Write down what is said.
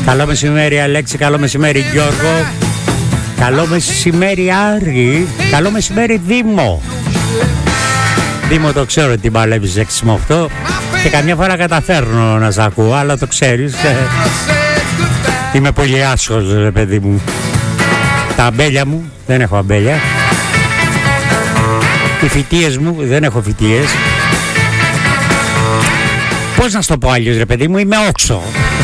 Καλό μεσημέρι Αλέξη, καλό μεσημέρι Γιώργο. Καλό μεσημέρι Άρη. Καλό μεσημέρι Δήμο. Δήμο, το ξέρω ότι παλεύεις 6 με 8 και καμιά φορά καταφέρνω να σ' ακούω, αλλά το ξέρεις. Είμαι πολύ άσχος, ρε παιδί μου. Τα αμπέλια μου, δεν έχω αμπέλια. Οι φυτίες μου, δεν έχω φυτίες. Πώς να σου το πω αλλιώς, ρε παιδί μου, είμαι όξο.